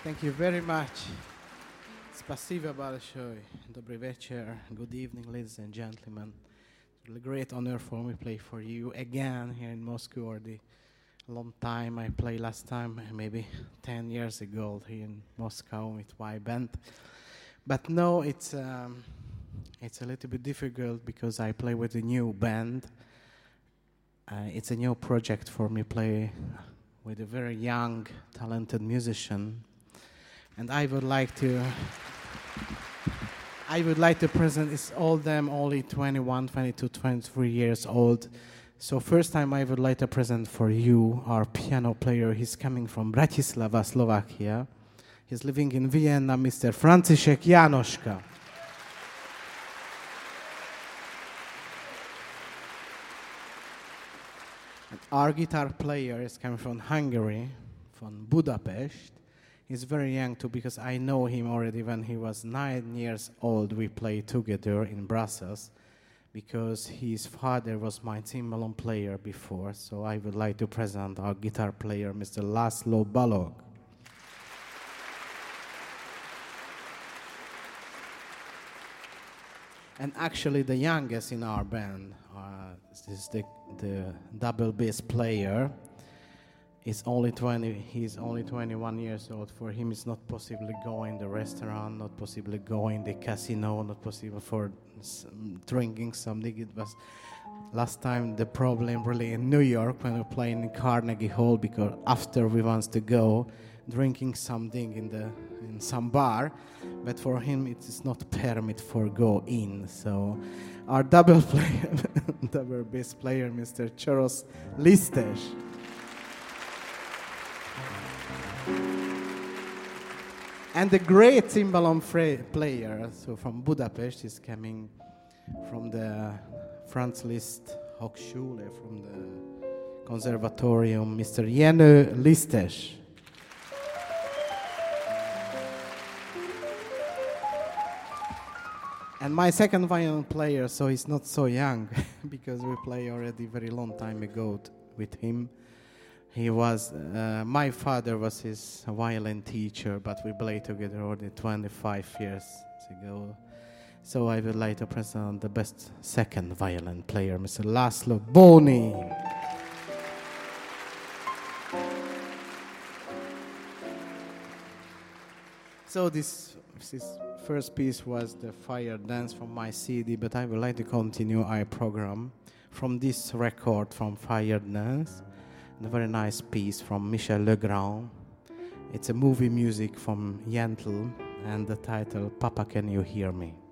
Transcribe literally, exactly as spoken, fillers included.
Thank you very much. Spasiba большое. Добрый вечер. Good evening, ladies and gentlemen. It's a great honor for me to play for you again here in Moscow. Already a long time. I played last time, maybe ten years ago here in Moscow with Y band. But now it's um, it's a little bit difficult because I play with a new band. Uh, it's a new project for me. Play with a very young, talented musician. And I would like to, I would like to present, it's all them only twenty-one, twenty-two, twenty-three years old. So first time I would like to present for you our piano player. He's coming from Bratislava, Slovakia. He's living in Vienna, Mister Franciszek Jánoska. And our guitar player is coming from Hungary, from Budapest. He's very young too, because I know him already when he was nine years old. We played together in Brussels, because his father was my timbalom player before. So I would like to present our guitar player, Mister Laszlo Balog. And actually the youngest in our band uh, is the, the double bass player. It's only twenty. He's only twenty-one years old. For him, it's not possible to go in the restaurant, not possible to go in the casino, not possible for some drinking something. It was last time the problem really in New York when we were playing in Carnegie Hall, because after we wants to go drinking something in the in some bar, but for him it is not permit for go in. So our double player, double bass player, Mister Choros Listes. And the great timbalom fra- player, so from Budapest, is coming from the Franz Liszt Hochschule, from the Conservatorium, Mister Jenő Listes. And my second violin player, so he's not so young, because we play already very long time ago t- with him. He was, uh, my father was his violin teacher, but we played together already twenty-five years ago. So I would like to present the best second violin player, Mister Laszlo Boni. So this, this first piece was the Fire Dance from my C D, but I would like to continue our program from this record from Fire Dance. A very nice piece from Michel Legrand. It's a movie music from Yentl, and the title, Papa, Can You Hear Me?